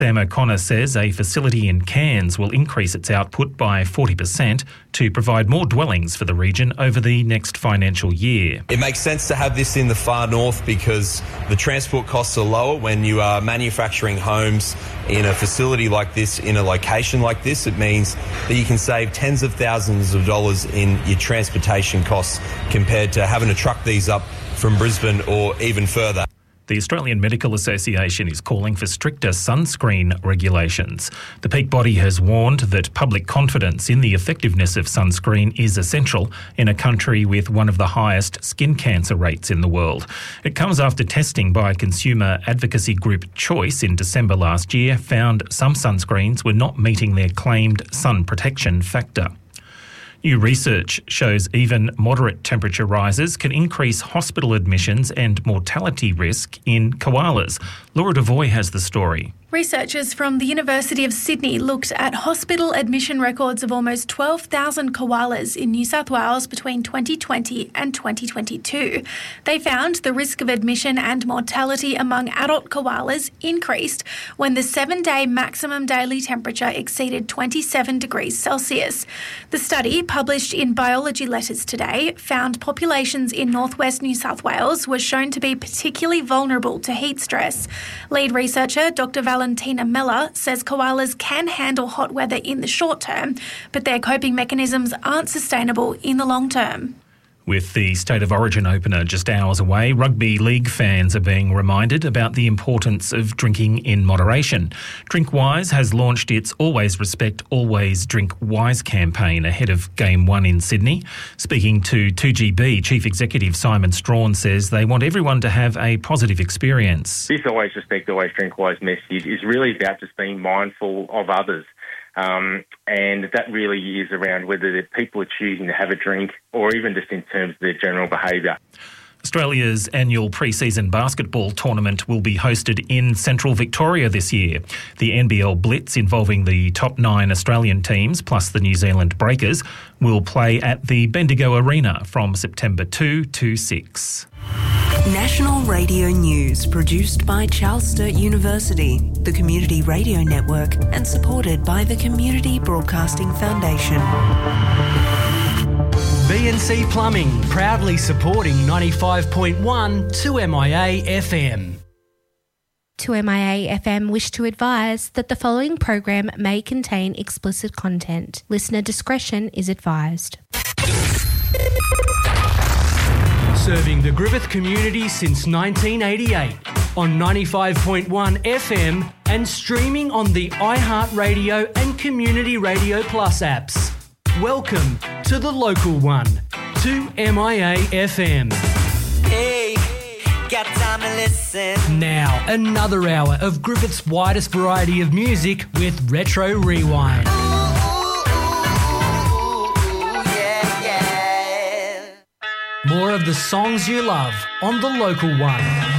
Sam O'Connor says a facility in Cairns will increase its output by 40% to provide more dwellings for the region over the next financial year. It makes sense to have this in the far north because the transport costs are lower when you are manufacturing homes in a facility like this, in a location like this. It means that you can save tens of thousands of dollars in your transportation costs compared to having to truck these up from Brisbane or even further. The Australian Medical Association is calling for stricter sunscreen regulations. The peak body has warned that public confidence in the effectiveness of sunscreen is essential in a country with one of the highest skin cancer rates in the world. It comes after testing by consumer advocacy group Choice in December last year found some sunscreens were not meeting their claimed sun protection factor. New research shows even moderate temperature rises can increase hospital admissions and mortality risk in koalas. Laura Devoy has the story. Researchers from the University of Sydney looked at hospital admission records of almost 12,000 koalas in New South Wales between 2020 and 2022. They found the risk of admission and mortality among adult koalas increased when the 7-day maximum daily temperature exceeded 27 degrees Celsius. The study, published in Biology Letters today, found populations in northwest New South Wales were shown to be particularly vulnerable to heat stress. Lead researcher Dr. Valentina Miller says koalas can handle hot weather in the short term, but their coping mechanisms aren't sustainable in the long term. With the State of Origin opener just hours away, rugby league fans are being reminded about the importance of drinking in moderation. Drinkwise has launched its Always Respect, Always Drink Wise campaign ahead of Game 1 in Sydney. Speaking to 2GB, Chief Executive Simon Strawn says they want everyone to have a positive experience. This Always Respect, Always Drink Wise message is really about just being mindful of others. And that really is around whether the people are choosing to have a drink or even just in terms of their general behaviour. Australia's annual pre-season basketball tournament will be hosted in central Victoria this year. The NBL Blitz, involving the top 9 Australian teams plus the New Zealand Breakers, will play at the Bendigo Arena from September 2 to 6. National Radio News, produced by Charles Sturt University, the Community Radio Network, and supported by the Community Broadcasting Foundation. BNC Plumbing, proudly supporting 95.1 2MIA FM. 2MIA FM wish to advise that the following program may contain explicit content. Listener discretion is advised. Serving the Griffith community since 1988 on 95.1 FM and streaming on the iHeartRadio and Community Radio Plus apps. Welcome to the local one, 2MIA FM. Hey, got time to listen. Now, another hour of Griffith's widest variety of music with Retro Rewind. More of the songs you love on the local one.